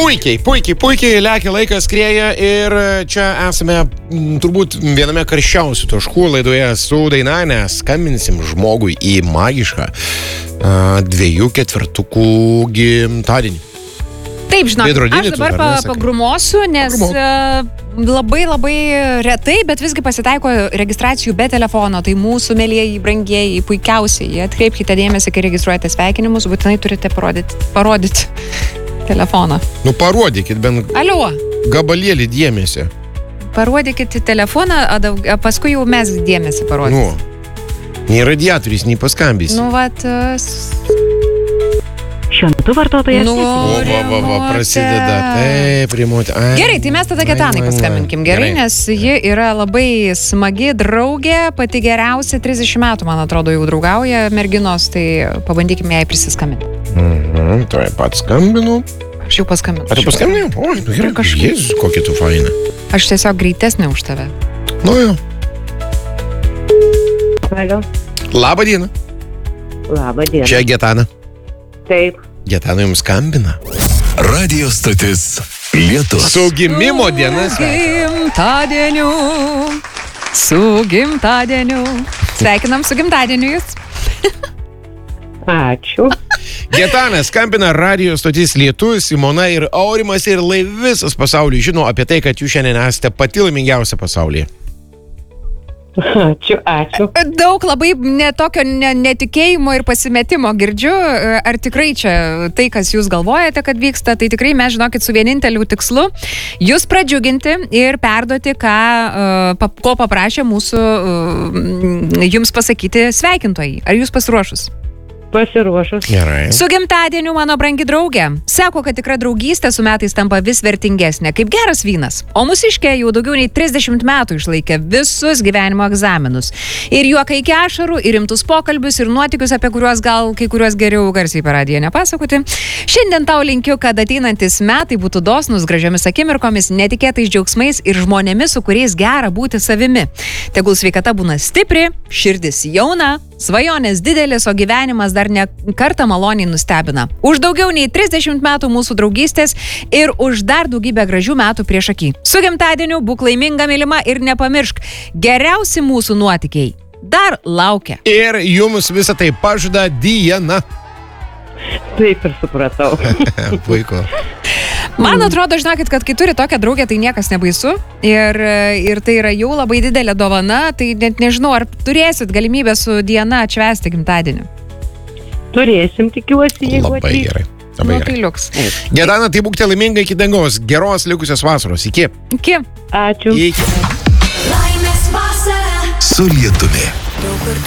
Puikiai lekia laikas, skrieja ir čia esame turbūt viename karščiausių taškų laidoje su daina, nes skambinsim žmogui į magišką 2/4 gimtadienį. Taip, žinok, aš dabar pagrumosiu, nes labai retai, bet visgi pasitaiko registracijų be telefono. Tai mūsų mielieji, brangieji, puikiausiai. Atkreipkite dėmesį, kai registruojate sveikinimus, būtinai turite parodyti telefoną. Nu, parodykit bent gabalėlį dėmesį. Parodykit telefoną, o paskui jau mes dėmesį parodysim. Nu, nei radiatorius, nei paskambys. Nu, vat... Šiuo metu vartotojas... Prasideda. Taip, rimuoti. Gerai, tai mes tada Getanai paskambinkim. Gerai, nes ji yra labai smagi draugė, pati geriausia, 30 metų, man atrodo, jau draugauja merginos, tai pabandykime jai prisiskambinti. Tuoj pat skambinu. Aš jau paskambinu. Ar tu paskambinai? Oi, nu gerai, Jėzus, kokia tu faina. Aš tiesiog greitesnė už tave. Nu jau. Alio. Labą dieną. Labą dieną. Čia Getana. Taip. Getana jums skambina. Radio stotis Lietus. Su gimimo diena. Su gimtadieniu. Sveikinam su gimtadieniu jūs. Ačiū. Getana skambina radio stotis Lietus, Simona ir Aurimas ir visas pasaulis žino apie tai, kad jūs šiandien esate pati laimingiausia pasaulyje. Ačiū. Daug labai tokio netikėjimo ir pasimetimo girdžiu. Ar tikrai čia tai, kas jūs galvojate, kad vyksta, tai tikrai mes, žinokit, su vieninteliu tikslu jūs pradžiuginti ir perduoti, ko paprašė mūsų jums pasakyti sveikintojai. Ar jūs pasiruošus? Pasiruošus. Gerai. Su gimtadieniu, mano brangi draugė. Sako, kad tikra draugystė su metais tampa vis vertingesnė, kaip geras vynas. O mūsiškė jau daugiau nei 30 metų išlaikė visus gyvenimo egzaminus. Ir juokai iki ašarų, ir rimtus pokalbius, ir nuotykius, apie kuriuos gal kai kuriuos geriau garsiai per radiją nepasakoti. Šiandien tau linkiu, kad ateinantis metai būtų dosnus gražiomis akimirkomis, netikėtais džiaugsmais ir žmonėmis, su kuriais gera būti savimi. Tegul sveikata būna stipri, širdis jauna, svajonės didelis, o gyvenimas dar ne kartą maloniai nustebina. Už daugiau nei 30 metų mūsų draugystės ir už dar daugybę gražių metų prieš akį. Su gimtadieniu, būk laiminga, mylima ir nepamiršk, geriausi mūsų nuotykiai dar laukia. Ir jums visą tai pažada Diana. Taip ir supratau. Puiku. Man atrodo, žinokit, kad kai turi tokią draugę, tai niekas nebaisu ir tai yra jau labai didelė dovana, tai net nežinau, ar turėsit galimybę su Diana atšvęsti gimtadienį. Turėsim, tikiuosi, jeigu Labai gerai. Labai gerai. Tai liuks. Getana, tai būkite laimingai iki dangaus. Geros likusios vasaros. Iki. Ačiū. Iki. Su Lietumi.